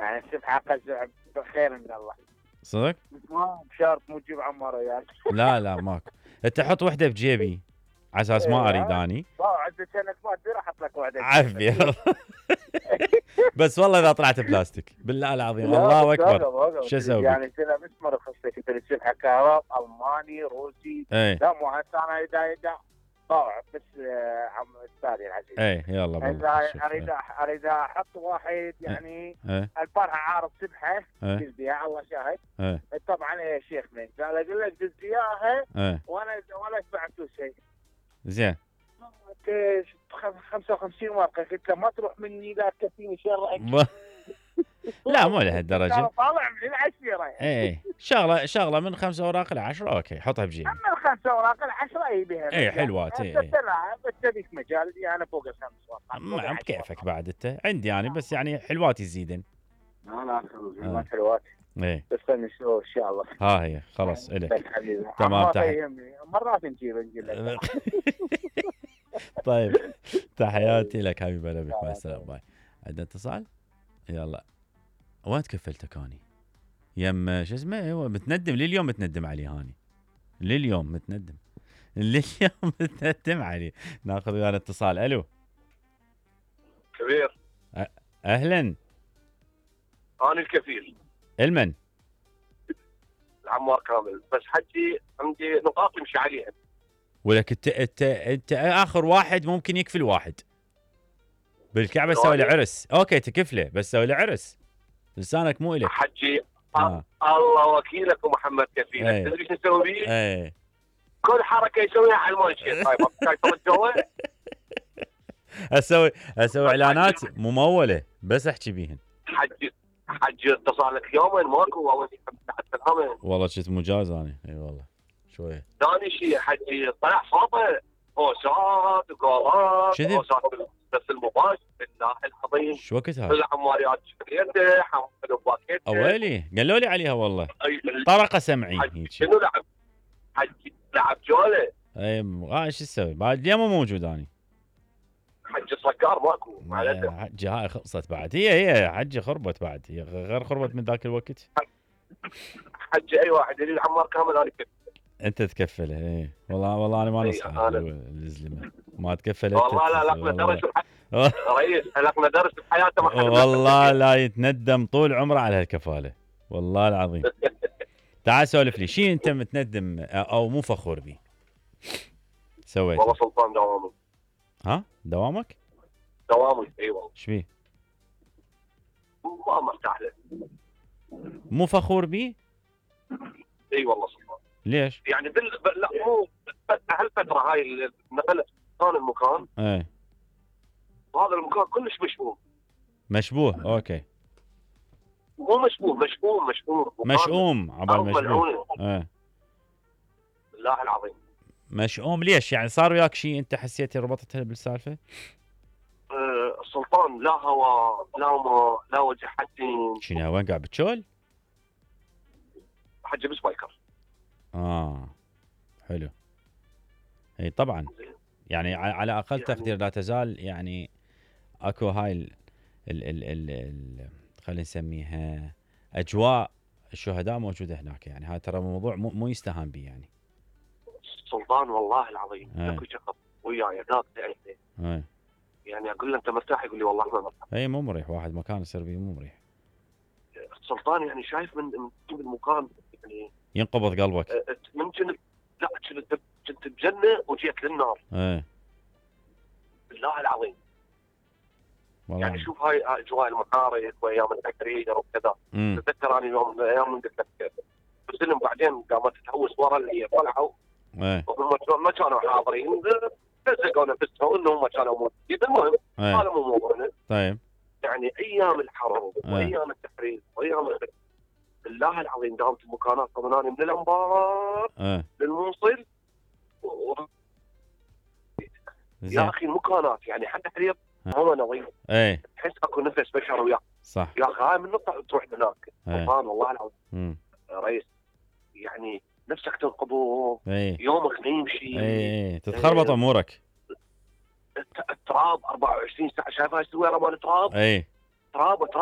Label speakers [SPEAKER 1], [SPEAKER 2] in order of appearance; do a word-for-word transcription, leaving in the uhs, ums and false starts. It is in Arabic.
[SPEAKER 1] يعني السبحه قزع بخير من الله.
[SPEAKER 2] صدق؟
[SPEAKER 1] ما بشرط مو تجيب عمار وياك.
[SPEAKER 2] لا لا ماكو. انت حط وحده بجيبي على اساس ما اريد اني.
[SPEAKER 1] والله عندك كانك ما تدري احط لك وحده.
[SPEAKER 2] عافيه. بس والله اذا طلعت بلاستيك بالله العظيم الله اكبر شو اسوي بك؟
[SPEAKER 1] يعني كذا مش مرخصتك انت السبحه كهرب الماني روسي.
[SPEAKER 2] ايه.
[SPEAKER 1] لا مو هسه انا اذا اذا طاوع بس آه، عم استاذي العزيز.
[SPEAKER 2] ايه يلا
[SPEAKER 1] اذا اريد اريد احط واحد يعني
[SPEAKER 2] ايه.
[SPEAKER 1] البارحه عارض سبحه
[SPEAKER 2] ايه.
[SPEAKER 1] دز بيها الله شاهد.
[SPEAKER 2] ايه.
[SPEAKER 1] طبعا يا شيخ من قال اقول لك دز اياها.
[SPEAKER 2] ايه.
[SPEAKER 1] وانا ولا دفعت شيء.
[SPEAKER 2] زين.
[SPEAKER 1] خمسة وخمسين ورقه قلت له ما تروح مني لا تكفيني شيء رايك.
[SPEAKER 2] لا مو لهالدرجه.
[SPEAKER 1] طالع من العشره يعني.
[SPEAKER 2] ايه شغله شغله من خمسة اوراق لعشرة اوكي حطها بجيبي.
[SPEAKER 1] اما الخمسه اوراق العشره اي بها.
[SPEAKER 2] ايه حلوات. ايه
[SPEAKER 1] بس تبيك مجال انا يعني فوق الخمس ورقات.
[SPEAKER 2] بكيفك بعد انت عندي يعني بس يعني حلوات يزيدن.
[SPEAKER 1] لا لا حلوات حلوات.
[SPEAKER 2] ايه
[SPEAKER 1] بس نشوف ان شاء الله.
[SPEAKER 2] ها هي خلاص الك. تمام تحياتي.
[SPEAKER 1] مرات نجيب نجيب لك.
[SPEAKER 2] طيب تحياتي لك حبيب قلبي مع السلامه باي. عندنا اتصال يلا. وين تكفلتك هاني؟ يم شو اسمه ايوه متندم لليوم متندم عليه هاني. لليوم متندم. لليوم متندم عليه. ناخذ ويانا اتصال. الو
[SPEAKER 3] كبير.
[SPEAKER 2] أ... اهلا.
[SPEAKER 3] انا الكفيل.
[SPEAKER 2] المن؟
[SPEAKER 3] العمار كامل. بس حجي عندي نقاط يمشي عليها.
[SPEAKER 2] ولك انت انت انت اخر واحد ممكن يكفل واحد. بالكعبه سوي له عرس. اوكي تكفله بس سوي له عرس. لسانك مو الك.
[SPEAKER 3] حجي
[SPEAKER 2] آه.
[SPEAKER 3] الله وكيلك ومحمد كفيل.
[SPEAKER 2] ايه.
[SPEAKER 3] تدري ايش نسوي بيه؟
[SPEAKER 2] ايه.
[SPEAKER 3] كل حركه يسويها على المنشي. طيب توجهه.
[SPEAKER 2] اسوي اسوي اعلانات مموله بس احكي بيهن.
[SPEAKER 3] حجي حجي اتصل لك يومين ماكو اول سلامه.
[SPEAKER 2] والله شفت مجاز انا. اي والله شويه.
[SPEAKER 3] ثاني شيء حجي طلع صوته اوسات وقولات.
[SPEAKER 2] كذب.
[SPEAKER 3] اوسات بس المباشر بالله العظيم.
[SPEAKER 2] شو وقت هذا؟
[SPEAKER 3] العماريات شريته حمل باكيته.
[SPEAKER 2] اويلي قالوا لي عليها والله. طرقه سمعي هيك.
[SPEAKER 3] شنو لعب؟ حجي لعب جوله.
[SPEAKER 2] اي اه ايش تسوي؟ بعد اليوم مو موجود اني.
[SPEAKER 3] حجي صقار ماكو.
[SPEAKER 2] حجي هاي خلصت بعد. هي هي حجي خربت بعد. هي غير خربت من ذاك الوقت.
[SPEAKER 3] حجي اي واحد يريد العمار كامل انا كفل.
[SPEAKER 2] انت تكفله. اي والله والله انا ما نصح الزلمه ما تكفل.
[SPEAKER 3] والله لا لقنا درس رئيس لقنا درس بحياته ما حد.
[SPEAKER 2] والله لا يتندم طول عمره على هالكفاله والله العظيم. تعال سولف لي شيء انت متندم او مو فخور به سويته.
[SPEAKER 3] والله سلطان دوامي.
[SPEAKER 2] ها دوامك؟
[SPEAKER 3] دوامي اي والله.
[SPEAKER 2] ايش بيه؟
[SPEAKER 3] ما مرتاح له.
[SPEAKER 2] مو فخور به؟
[SPEAKER 3] اي والله سلطان.
[SPEAKER 2] ليش؟
[SPEAKER 3] يعني بال... لا مو هالفتره هاي اللي نقلت ثاني المكان.
[SPEAKER 2] ايه.
[SPEAKER 3] وهذا المكان كلش مشبوه.
[SPEAKER 2] مشبوه اوكي.
[SPEAKER 3] مو مشبوه مشبوه مشبوه.
[SPEAKER 2] مشؤوم عبال مشبوه. ايه.
[SPEAKER 3] بالله العظيم.
[SPEAKER 2] مشؤوم ليش؟ يعني صار وياك شيء انت حسيت ربطتها بالسالفه؟
[SPEAKER 3] أه السلطان لا هواء لا ماء لا وجه حدين.
[SPEAKER 2] شنو وين قاعد بتشول؟
[SPEAKER 3] حجي بسبايكر.
[SPEAKER 2] اه حلو. اي طبعا يعني على اقل يعني تقدير لا تزال يعني اكو هاي ال ال ال ال, ال خلينا نسميها اجواء الشهداء موجوده هناك. يعني هذا ترى موضوع مو, مو يستهان به يعني.
[SPEAKER 3] سلطان والله العظيم اكو شخص وياي هناك يعني يعني اقول له انت مرتاح يقول لي والله ما مرتاح.
[SPEAKER 2] اي مو مريح واحد مكان يصير بيه مو مريح.
[SPEAKER 3] سلطان يعني شايف من من المكان يعني
[SPEAKER 2] ينقبض قلبك.
[SPEAKER 3] من كنت لا كنت كنت بجنه وجيت للنار.
[SPEAKER 2] ايه
[SPEAKER 3] بالله العظيم.
[SPEAKER 2] والله
[SPEAKER 3] يعني شوف هاي اجواء المحارب وايام التكرير وكذا. تذكر انا يوم من الايام قلت لك بسلم بعدين قامت تهوس ورا اللي طلعوا.
[SPEAKER 2] ايه
[SPEAKER 3] ما كانوا حاضرين لزقوا نفسهم انهم كانوا موجودين. المهم هذا مو موضوعنا.
[SPEAKER 2] طيب
[SPEAKER 3] يعني ايام الحرب وايام التحرير وايام بالله العظيم دامت المكانات طبعا من الانبار
[SPEAKER 2] أه.
[SPEAKER 3] للموصل و... يا اخي المكانات يعني حتى تحرير هو نظيف.
[SPEAKER 2] ايه
[SPEAKER 3] تحس اكو نفس بشر وياك.
[SPEAKER 2] صح
[SPEAKER 3] يا اخي هاي من نقطه تروح هناك. سبحان الله العظيم.
[SPEAKER 2] يا
[SPEAKER 3] ريس يعني نفسك تنقبض.
[SPEAKER 2] ايه.
[SPEAKER 3] يومك ما يمشي.
[SPEAKER 2] ايه, ايه. تتخربط امورك.
[SPEAKER 3] التراب أربعة وعشرين ساعه شايف هاي السويره مال التراب.
[SPEAKER 2] ايه
[SPEAKER 3] تراب تراب